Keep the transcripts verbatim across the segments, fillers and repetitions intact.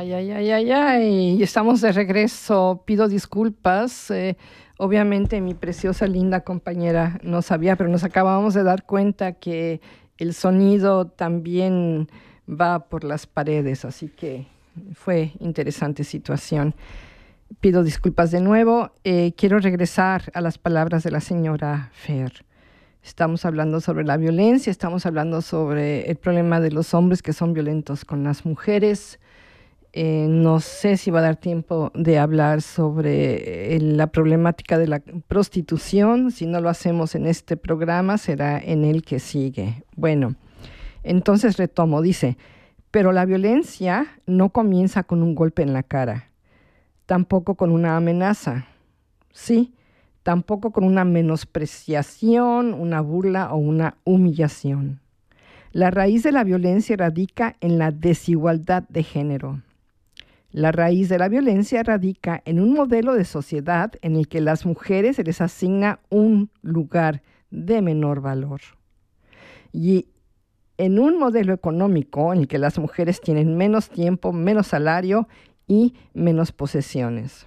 Ay, ay, ay, ay, ay. Estamos de regreso. Pido disculpas. Eh, obviamente mi preciosa, linda compañera no sabía, pero nos acabamos de dar cuenta que el sonido también va por las paredes, así que fue interesante situación. Pido disculpas de nuevo. Eh, quiero regresar a las palabras de la señora Fer. Estamos hablando sobre la violencia, estamos hablando sobre el problema de los hombres que son violentos con las mujeres. Eh, no sé si va a dar tiempo de hablar sobre eh, la problemática de la prostitución. Si no lo hacemos en este programa, será en el que sigue. Bueno, entonces retomo. Dice, pero la violencia no comienza con un golpe en la cara, tampoco con una amenaza. Sí, tampoco con una menospreciación, una burla o una humillación. La raíz de la violencia radica en la desigualdad de género. La raíz de la violencia radica en un modelo de sociedad en el que las mujeres se les asigna un lugar de menor valor. Y en un modelo económico en el que las mujeres tienen menos tiempo, menos salario y menos posesiones.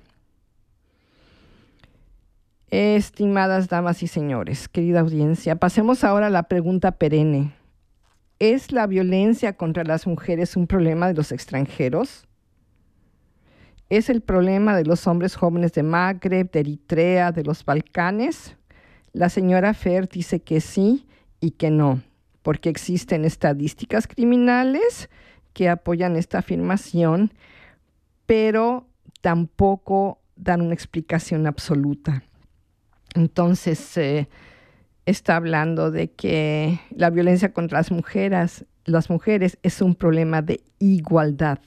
Estimadas damas y señores, querida audiencia, pasemos ahora a la pregunta perenne. ¿Es la violencia contra las mujeres un problema de los extranjeros? ¿Es el problema de los hombres jóvenes de Magreb, de Eritrea, de los Balcanes? La señora Fer dice que sí y que no, porque existen estadísticas criminales que apoyan esta afirmación, pero tampoco dan una explicación absoluta. Entonces, eh, está hablando de que la violencia contra las mujeres, las mujeres es un problema de igualdad.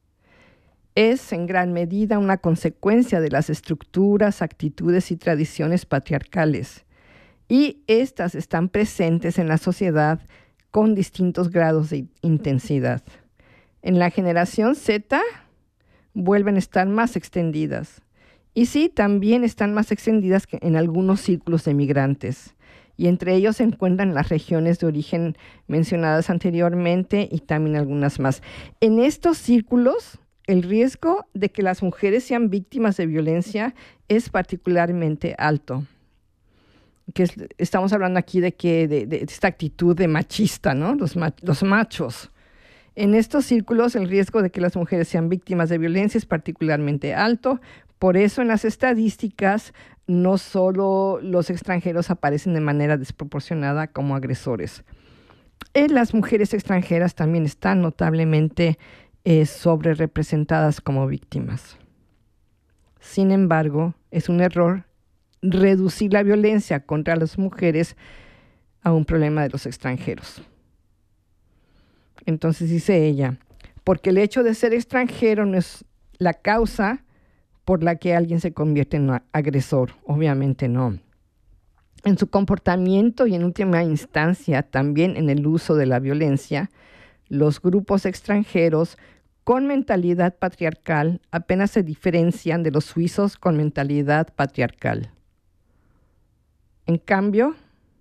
Es en gran medida una consecuencia de las estructuras, actitudes y tradiciones patriarcales. Y estas están presentes en la sociedad con distintos grados de intensidad. En la generación Z vuelven a estar más extendidas. Y sí, también están más extendidas que en algunos círculos de migrantes. Y entre ellos se encuentran las regiones de origen mencionadas anteriormente y también algunas más. En estos círculos, el riesgo de que las mujeres sean víctimas de violencia es particularmente alto. Que es, estamos hablando aquí de, que, de, de esta actitud de machista, ¿no? Los, los machos. En estos círculos, el riesgo de que las mujeres sean víctimas de violencia es particularmente alto. Por eso, en las estadísticas, no solo los extranjeros aparecen de manera desproporcionada como agresores. Eh, las mujeres extranjeras también están notablemente eh, sobrerepresentadas como víctimas. Sin embargo, es un error reducir la violencia contra las mujeres a un problema de los extranjeros. Entonces dice ella, porque el hecho de ser extranjero no es la causa por la que alguien se convierte en un agresor, obviamente no. En su comportamiento y en última instancia también en el uso de la violencia, los grupos extranjeros con mentalidad patriarcal apenas se diferencian de los suizos con mentalidad patriarcal. En cambio,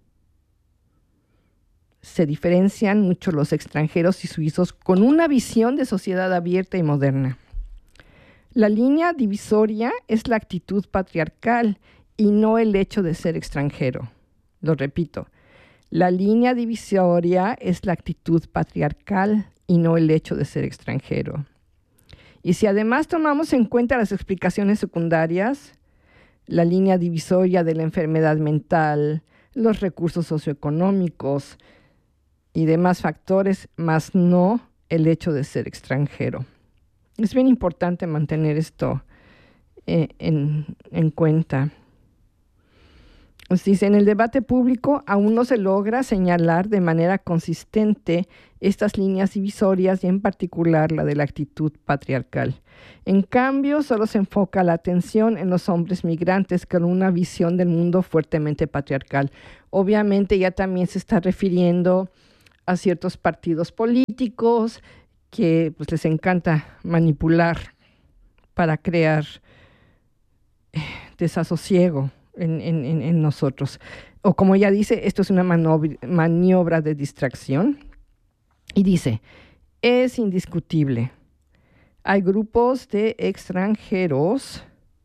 se diferencian mucho los extranjeros y suizos con una visión de sociedad abierta y moderna. La línea divisoria es la actitud patriarcal y no el hecho de ser extranjero. Lo repito, la línea divisoria es la actitud patriarcal y no el hecho de ser extranjero. Y si además tomamos en cuenta las explicaciones secundarias, la línea divisoria de la enfermedad mental, los recursos socioeconómicos y demás factores, más no el hecho de ser extranjero. Es bien importante mantener esto eh, en, en cuenta. Nos dice, en el debate público aún no se logra señalar de manera consistente estas líneas divisorias y en particular la de la actitud patriarcal. En cambio, solo se enfoca la atención en los hombres migrantes con una visión del mundo fuertemente patriarcal. Obviamente ya también se está refiriendo a ciertos partidos políticos que pues, les encanta manipular para crear eh, desasosiego En, en, en nosotros. O como ella dice, esto es una maniobra, maniobra de distracción. Y dice, es indiscutible. Hay grupos de extranjeros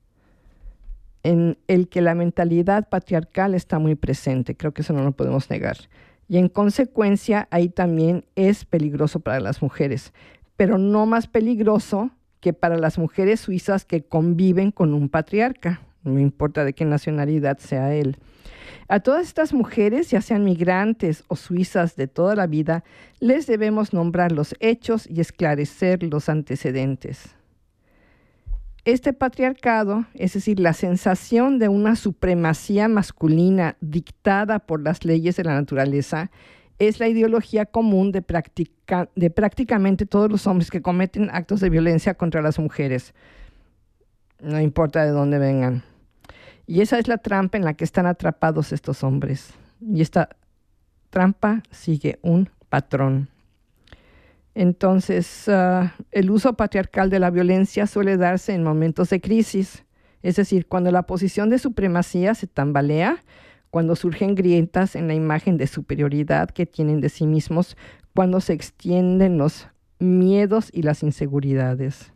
en el que la mentalidad patriarcal está muy presente. Creo que eso no lo podemos negar. Y en consecuencia, ahí también es peligroso para las mujeres, pero no más peligroso que para las mujeres suizas que conviven con un patriarca, no importa de qué nacionalidad sea él. A todas estas mujeres, ya sean migrantes o suizas de toda la vida, les debemos nombrar los hechos y esclarecer los antecedentes. Este patriarcado, es decir, la sensación de una supremacía masculina dictada por las leyes de la naturaleza, es la ideología común de, practica, de prácticamente todos los hombres que cometen actos de violencia contra las mujeres, no importa de dónde vengan. Y esa es la trampa en la que están atrapados estos hombres. Y esta trampa sigue un patrón. Entonces, uh, el uso patriarcal de la violencia suele darse en momentos de crisis, es decir, cuando la posición de supremacía se tambalea, cuando surgen grietas en la imagen de superioridad que tienen de sí mismos, cuando se extienden los miedos y las inseguridades.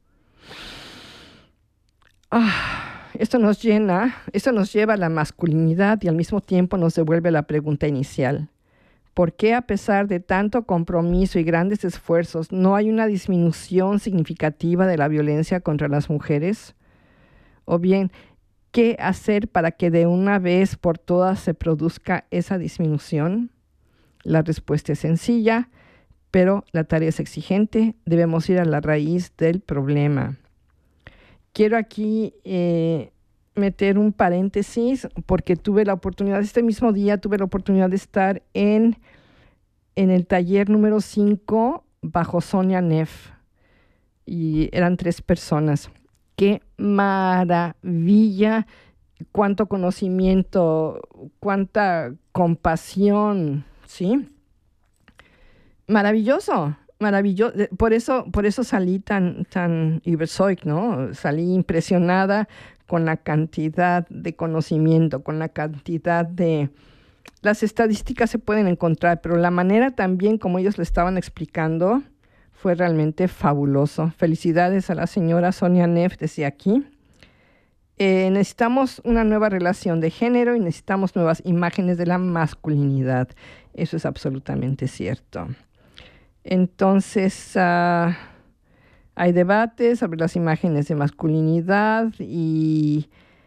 Ah, esto nos llena, esto nos lleva a la masculinidad y al mismo tiempo nos devuelve a la pregunta inicial. ¿Por qué a pesar de tanto compromiso y grandes esfuerzos no hay una disminución significativa de la violencia contra las mujeres? O bien, ¿qué hacer para que de una vez por todas se produzca esa disminución? La respuesta es sencilla, pero la tarea es exigente. Debemos ir a la raíz del problema. Quiero aquí eh, meter un paréntesis porque tuve la oportunidad, este mismo día tuve la oportunidad de estar en, en el taller número cinco bajo Sonia Neff y eran tres personas. ¡Qué maravilla! Cuánto conocimiento, cuánta compasión, ¿sí? Maravilloso. Maravilloso, por eso, por eso salí tan, tan überzeugt, ¿no? Salí impresionada con la cantidad de conocimiento, con la cantidad de... Las estadísticas se pueden encontrar, pero la manera también como ellos lo estaban explicando fue realmente fabuloso. Felicidades a la señora Sonia Neff desde aquí. Eh, necesitamos una nueva relación de género y necesitamos nuevas imágenes de la masculinidad. Eso es absolutamente cierto. Entonces, uh, hay debates sobre las imágenes de masculinidad y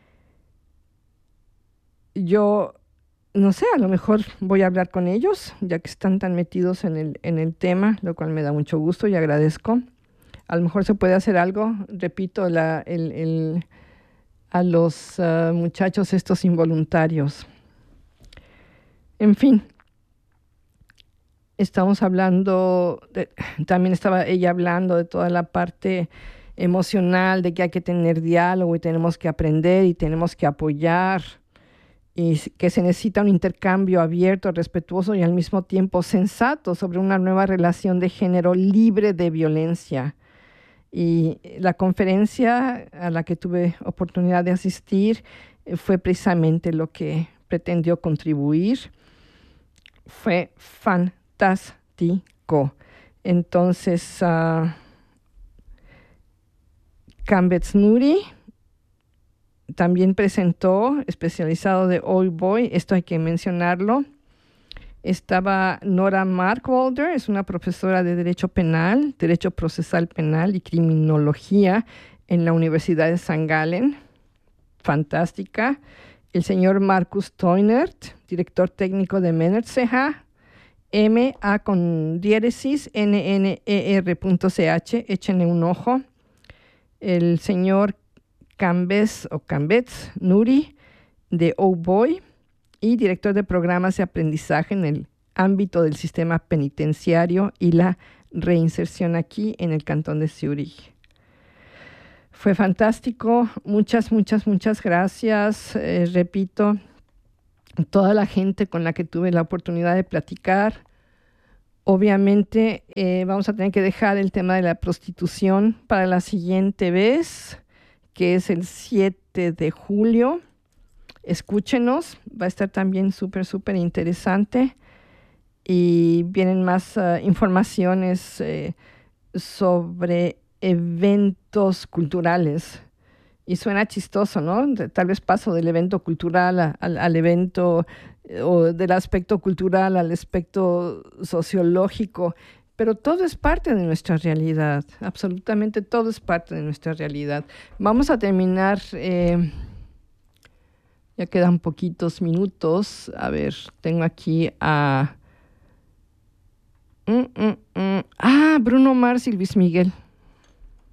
yo, no sé, a lo mejor voy a hablar con ellos, ya que están tan metidos en el, en el tema, lo cual me da mucho gusto y agradezco. A lo mejor se puede hacer algo, repito, la, el, el, a los uh, muchachos estos involuntarios. En fin. Estamos hablando, de, también estaba ella hablando de toda la parte emocional, de que hay que tener diálogo y tenemos que aprender y tenemos que apoyar y que se necesita un intercambio abierto, respetuoso y al mismo tiempo sensato sobre una nueva relación de género libre de violencia. Y la conferencia a la que tuve oportunidad de asistir fue precisamente lo que pretendió contribuir. Fue fantástico. Fantástico. Entonces, uh, Kambetz Nuri también presentó, especializado de Old Boy, esto hay que mencionarlo. Estaba Nora Markwalder, es una profesora de Derecho Penal, Derecho Procesal Penal y Criminología en la Universidad de Sankt Gallen. Fantástica. El señor Markus Teunert, director técnico de Menertseha, M A con diéresis N N E R punto C H, échenle un ojo. El señor Kambetz o Kambetz Nuri de Oh Boy y director de programas de aprendizaje en el ámbito del sistema penitenciario y la reinserción aquí en el cantón de Zúrich. Fue fantástico, muchas, muchas, muchas gracias. Eh, repito, toda la gente con la que tuve la oportunidad de platicar. Obviamente eh, vamos a tener que dejar el tema de la prostitución para la siguiente vez, que es el siete de julio. Escúchenos, va a estar también súper, súper interesante. Y vienen más uh, informaciones eh, sobre eventos culturales. Y suena chistoso, ¿no? De- Tal vez paso del evento cultural a- al, al evento, eh, o del aspecto cultural al aspecto sociológico, pero todo es parte de nuestra realidad, absolutamente todo es parte de nuestra realidad. Vamos a terminar, eh, ya quedan poquitos minutos. A ver, tengo aquí a... mm, mm, mm. Ah, Bruno Mars y Luis Miguel.